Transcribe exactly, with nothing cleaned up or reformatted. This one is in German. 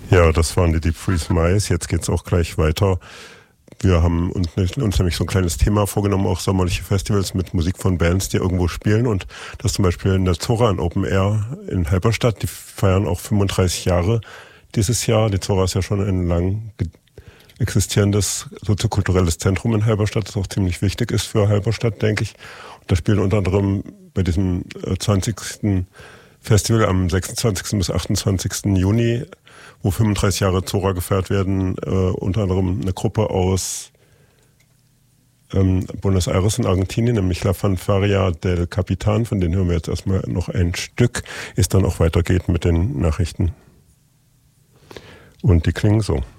Ja, das waren die Deep Freeze Mice. Jetzt geht's auch gleich weiter. Wir haben uns, uns nämlich so ein kleines Thema vorgenommen, auch sommerliche Festivals mit Musik von Bands, die irgendwo spielen. Und das zum Beispiel in der Zora in Open Air in Halberstadt. Die feiern auch fünfunddreißig Jahre dieses Jahr. Die Zora ist ja schon ein lang existierendes soziokulturelles Zentrum in Halberstadt, das auch ziemlich wichtig ist für Halberstadt, denke ich. Und da spielen unter anderem bei diesem zwanzigsten Festival am sechsundzwanzigsten bis achtundzwanzigsten Juni, wo fünfunddreißig Jahre Zora gefeiert werden, äh, unter anderem eine Gruppe aus ähm, Buenos Aires in Argentinien, nämlich La Fanfaria del Capitan, von denen hören wir jetzt erstmal noch ein Stück, es dann auch weitergeht mit den Nachrichten. Und die klingen so.